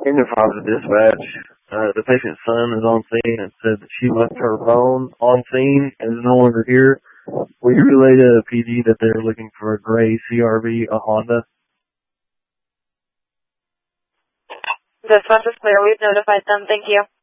Union 5 to dispatch. The patient's son is on scene and said that she left her phone on scene and is no longer here. Will you relay to PD that they're looking for a gray CRV, a Honda? Dispatch is clear. We've notified them. Thank you.